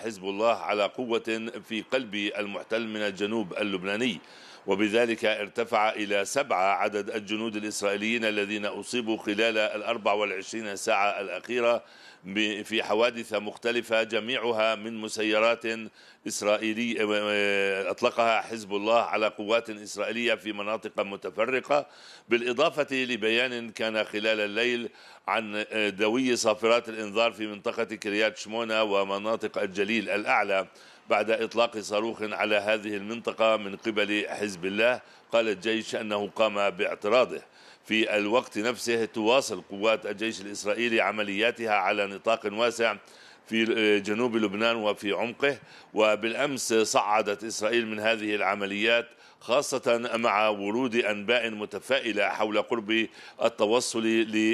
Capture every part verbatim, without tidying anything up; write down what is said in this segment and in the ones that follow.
حزب الله على قوة في قلب المحتل من الجنوب اللبناني، وبذلك ارتفع إلى سبعة عدد الجنود الإسرائيليين الذين أصيبوا خلال الأربع والعشرين ساعة الأخيرة في حوادث مختلفة، جميعها من مسيرات إسرائيلية أطلقها حزب الله على قوات إسرائيلية في مناطق متفرقة، بالإضافة لبيان كان خلال الليل عن دوي صافرات الإنذار في منطقة كريات شمونة ومناطق الجليل الأعلى بعد إطلاق صاروخ على هذه المنطقة من قبل حزب الله. قال الجيش أنه قام باعتراضه. في الوقت نفسه تواصل قوات الجيش الإسرائيلي عملياتها على نطاق واسع في جنوب لبنان وفي عمقه، وبالأمس صعدت إسرائيل من هذه العمليات خاصة مع ورود أنباء متفائلة حول قرب التوصل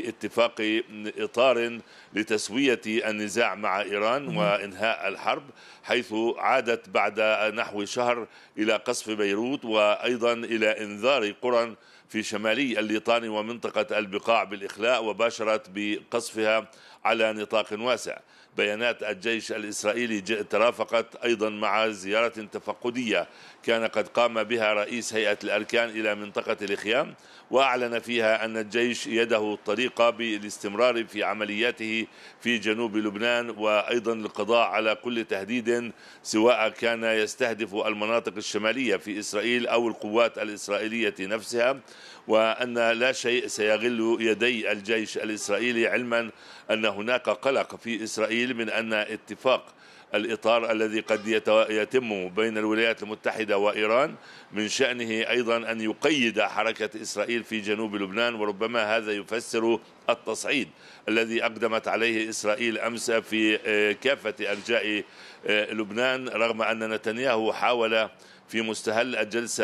لاتفاق إطار لتسوية النزاع مع إيران وإنهاء الحرب، حيث عادت بعد نحو شهر إلى قصف بيروت وأيضا إلى إنذار قرى في شمالي الليطان ومنطقة البقاع بالإخلاء، وباشرت بقصفها على نطاق واسع. بيانات الجيش الإسرائيلي ترافقت أيضا مع زيارة تفقدية كان قد قام بها رئيس هيئة الأركان إلى منطقة الخيام، وأعلن فيها أن الجيش يده الطريقة بالاستمرار في عملياته في جنوب لبنان، وأيضا للقضاء على كل تهديد سواء كان يستهدف المناطق الشمالية في إسرائيل أو القوات الإسرائيلية نفسها، وأن لا شيء سيغل يدي الجيش الإسرائيلي، علما أن هناك قلق في إسرائيل من أن اتفاق الإطار الذي قد يتم بين الولايات المتحدة وإيران من شأنه أيضا أن يقيد حركة إسرائيل في جنوب لبنان، وربما هذا يفسر التصعيد الذي أقدمت عليه إسرائيل أمس في كافة أرجاء لبنان، رغم أن نتنياهو حاول في مستهل الجلسة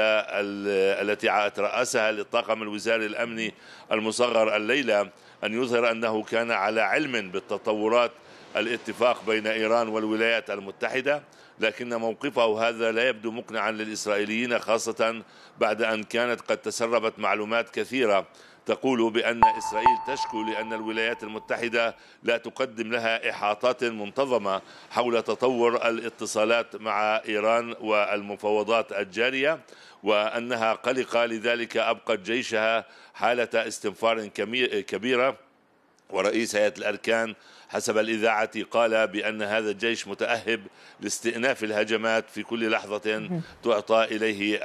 التي ترأسها للطاقم الوزاري الأمني المصغر الليلة أن يظهر أنه كان على علم بالتطورات الاتفاق بين إيران والولايات المتحدة، لكن موقفه هذا لا يبدو مقنعا للإسرائيليين، خاصة بعد أن كانت قد تسربت معلومات كثيرة تقول بأن إسرائيل تشكو لأن الولايات المتحدة لا تقدم لها إحاطات منتظمة حول تطور الاتصالات مع إيران والمفاوضات الجارية، وأنها قلقة لذلك أبقت جيشها حالة استنفار كبيرة. ورئيس هيئة الأركان حسب الإذاعة قال بأن هذا الجيش متأهب لاستئناف الهجمات في كل لحظة تعطى إليه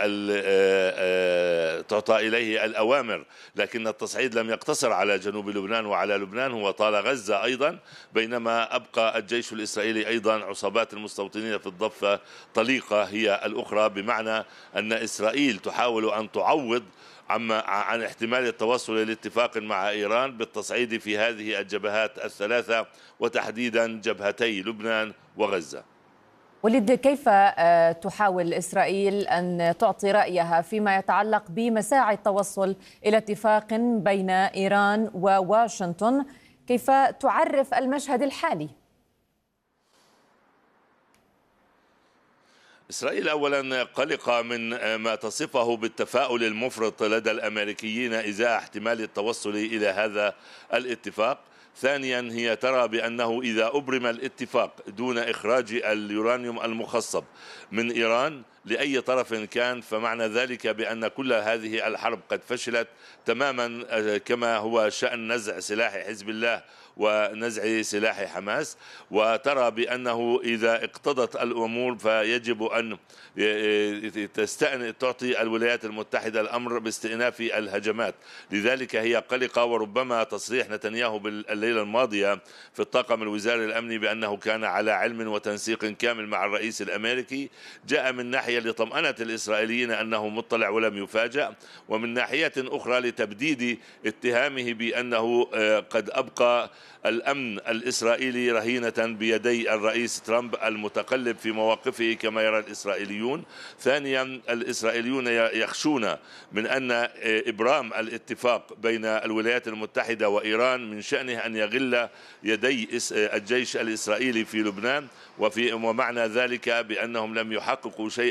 تعطى إليه الأوامر، لكن التصعيد لم يقتصر على جنوب لبنان وعلى لبنان، هو طال غزة أيضا، بينما أبقى الجيش الإسرائيلي أيضا عصابات المستوطنين في الضفة طليقة هي الأخرى، بمعنى أن إسرائيل تحاول أن تعوض عما عن احتمال التوصل لاتفاق مع إيران بالتصعيد في هذه الجبهات الثلاثة، وتحديدا جبهتي لبنان وغزة. وليد، كيف تحاول إسرائيل أن تعطي رأيها فيما يتعلق بمساعي التوصل إلى اتفاق بين إيران وواشنطن؟ كيف تعرف المشهد الحالي؟ إسرائيل أولا قلقة من ما تصفه بالتفاؤل المفرط لدى الأمريكيين إزاء احتمال التوصل إلى هذا الاتفاق. ثانيا هي ترى بأنه إذا أبرم الاتفاق دون إخراج اليورانيوم المخصب من إيران لأي طرف كان، فمعنى ذلك بأن كل هذه الحرب قد فشلت تماما، كما هو شأن نزع سلاح حزب الله ونزع سلاح حماس. وترى بأنه إذا اقتضت الأمور فيجب أن تستأنف تعطي الولايات المتحدة الأمر باستئناف الهجمات، لذلك هي قلقة. وربما تصريح نتنياهو بالليلة الماضية في الطاقم الوزاري الأمني بأنه كان على علم وتنسيق كامل مع الرئيس الأمريكي جاء من ناحية لطمأنة الإسرائيليين أنه مطلع ولم يفاجأ، ومن ناحية أخرى لتبديد اتهامه بأنه قد أبقى الأمن الإسرائيلي رهينة بيدي الرئيس ترامب المتقلب في مواقفه كما يرى الإسرائيليون. ثانيا الإسرائيليون يخشون من أن إبرام الاتفاق بين الولايات المتحدة وإيران من شأنه أن يغل يدي الجيش الإسرائيلي في لبنان، وفي ومعنى ذلك بأنهم لم يحققوا شيئا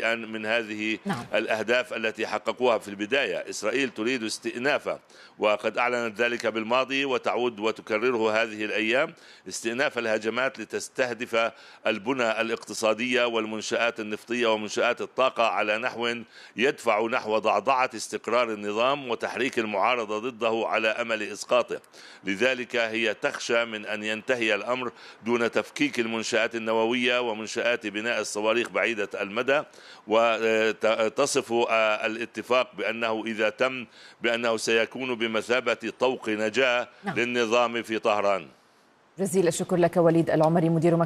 شيئا من هذه نعم. الأهداف التي حققوها في البداية. إسرائيل تريد استئنافه، وقد أعلنت ذلك بالماضي وتعود وتكرره هذه الأيام، استئناف الهجمات لتستهدف البنى الاقتصادية والمنشآت النفطية ومنشآت الطاقة على نحو يدفع نحو ضعضعة استقرار النظام وتحريك المعارضة ضده على أمل إسقاطه. لذلك هي تخشى من أن ينتهي الأمر دون تفكيك المنشآت النووية ومنشآت بناء الصواريخ بعيدة المدى، وتصف الاتفاق بأنه إذا تم بأنه سيكون بمثابة طوق نجاة نعم. للنظام في طهران. جزيل الشكر لك وليد العمري، مدير